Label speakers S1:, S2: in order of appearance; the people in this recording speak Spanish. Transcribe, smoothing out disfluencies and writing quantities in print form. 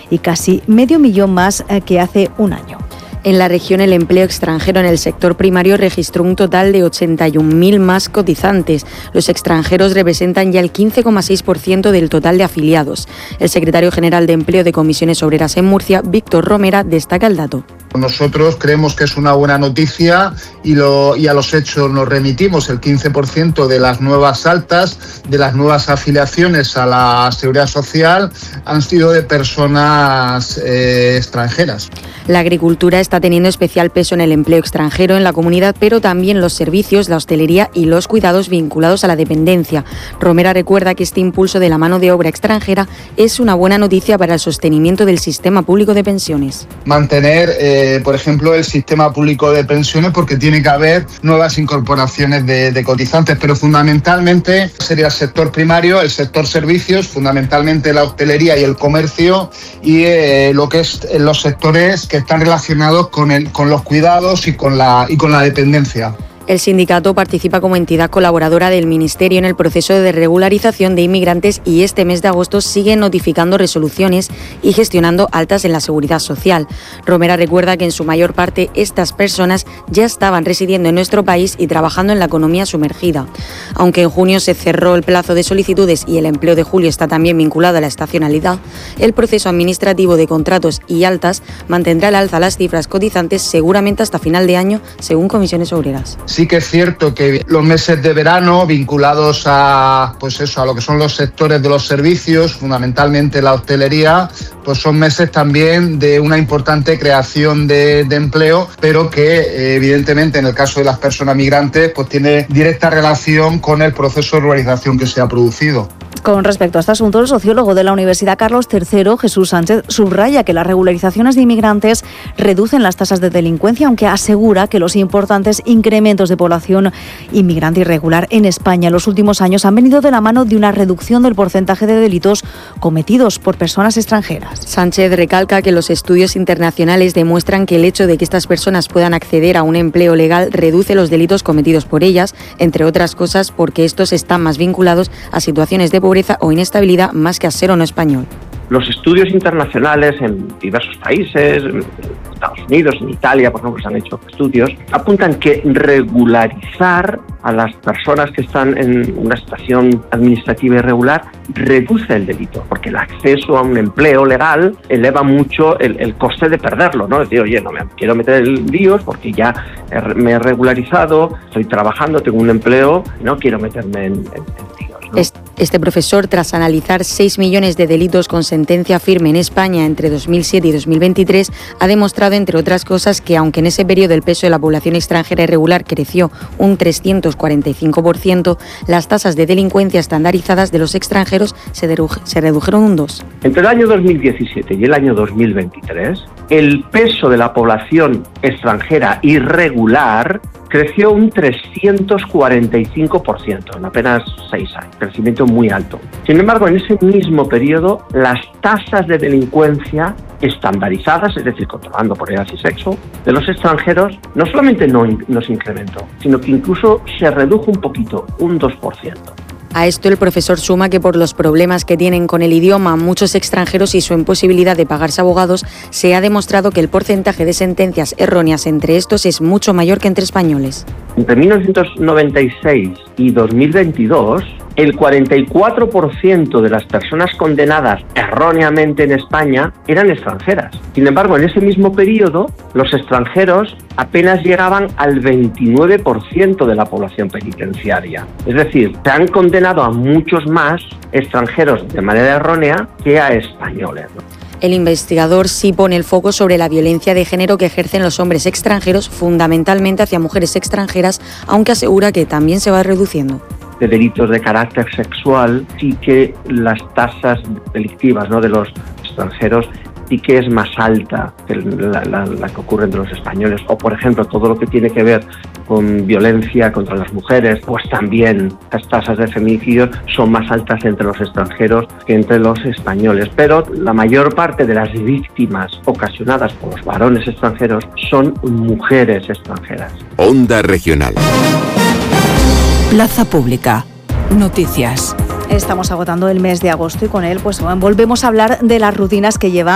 S1: y casi medio millón más que hace un año.
S2: En la región, el empleo extranjero en el sector primario registró un total de 81.000 más cotizantes. Los extranjeros representan ya el 15,6% del total de afiliados. El secretario general de Empleo de Comisiones Obreras en Murcia, Víctor Romera, destaca el dato.
S3: Nosotros creemos que es una buena noticia y a los hechos nos remitimos. El 15% de las nuevas altas, de las nuevas afiliaciones a la Seguridad Social han sido de personas extranjeras.
S2: La agricultura está teniendo especial peso en el empleo extranjero en la comunidad, pero también los servicios, la hostelería y los cuidados vinculados a la dependencia. Romera recuerda que este impulso de la mano de obra extranjera es una buena noticia para el sostenimiento del sistema público de pensiones.
S3: Mantener, por ejemplo, el sistema público de pensiones, porque tiene que haber nuevas incorporaciones de cotizantes, pero fundamentalmente sería el sector primario, el sector servicios, fundamentalmente la hostelería y el comercio, y lo que es los sectores que están relacionados con los cuidados y con la dependencia.
S2: El sindicato participa como entidad colaboradora del Ministerio en el proceso de regularización de inmigrantes y este mes de agosto sigue notificando resoluciones y gestionando altas en la seguridad social. Romera recuerda que en su mayor parte estas personas ya estaban residiendo en nuestro país y trabajando en la economía sumergida. Aunque en junio se cerró el plazo de solicitudes y el empleo de julio está también vinculado a la estacionalidad, el proceso administrativo de contratos y altas mantendrá al alza las cifras cotizantes seguramente hasta final de año, según Comisiones Obreras.
S3: Sí que es cierto que los meses de verano vinculados a lo que son los sectores de los servicios, fundamentalmente la hostelería, pues son meses también de una importante creación de empleo, pero que evidentemente en el caso de las personas migrantes pues tiene directa relación con el proceso de regularización que se ha producido.
S1: Con respecto a este asunto, el sociólogo de la Universidad Carlos III, Jesús Sánchez, subraya que las regularizaciones de inmigrantes reducen las tasas de delincuencia, aunque asegura que los importantes incrementos de población inmigrante irregular en España en los últimos años han venido de la mano de una reducción del porcentaje de delitos cometidos por personas extranjeras.
S2: Sánchez recalca que los estudios internacionales demuestran que el hecho de que estas personas puedan acceder a un empleo legal reduce los delitos cometidos por ellas, entre otras cosas porque estos están más vinculados a situaciones de pobreza o inestabilidad más que a ser o no español.
S4: Los estudios internacionales en diversos países, en Estados Unidos, en Italia, por ejemplo, se han hecho estudios, apuntan que regularizar a las personas que están en una situación administrativa irregular reduce el delito, porque el acceso a un empleo legal eleva mucho el coste de perderlo, ¿no? Es decir, oye, no me quiero meter en líos porque ya me he regularizado, estoy trabajando, tengo un empleo, no quiero meterme en líos, ¿no?
S2: Este profesor, tras analizar 6 millones de delitos con sentencia firme en España entre 2007 y 2023, ha demostrado, entre otras cosas, que aunque en ese periodo el peso de la población extranjera irregular creció un 345%, las tasas de delincuencia estandarizadas de los extranjeros se redujeron un 2%.
S4: Entre el año 2017 y el año 2023, el peso de la población extranjera irregular creció un 345% en apenas 6 años, crecimiento muy alto. Sin embargo, en ese mismo periodo, las tasas de delincuencia estandarizadas, es decir, controlando por edad y sexo, de los extranjeros, no solamente no se incrementó, sino que incluso se redujo un poquito, un 2%.
S2: A esto el profesor suma que por los problemas que tienen con el idioma muchos extranjeros y su imposibilidad de pagarse abogados, se ha demostrado que el porcentaje de sentencias erróneas entre estos es mucho mayor que entre españoles.
S4: Entre 1996 y 2022, el 44% de las personas condenadas erróneamente en España eran extranjeras. Sin embargo, en ese mismo periodo, los extranjeros apenas llegaban al 29% de la población penitenciaria. Es decir, se han condenado a muchos más extranjeros de manera errónea que a españoles, ¿no?
S2: El investigador sí pone el foco sobre la violencia de género que ejercen los hombres extranjeros, fundamentalmente hacia mujeres extranjeras, aunque asegura que también se va reduciendo.
S4: De delitos de carácter sexual, sí que las tasas delictivas, ¿no?, de los extranjeros sí que es más alta que la que ocurre entre los españoles. O, por ejemplo, todo lo que tiene que ver con violencia contra las mujeres, pues también las tasas de feminicidio son más altas entre los extranjeros que entre los españoles. Pero la mayor parte de las víctimas ocasionadas por los varones extranjeros son mujeres extranjeras.
S5: Onda Regional.
S6: Plaza Pública. Noticias.
S1: Estamos agotando el mes de agosto y con él pues volvemos a hablar de las rutinas que lleva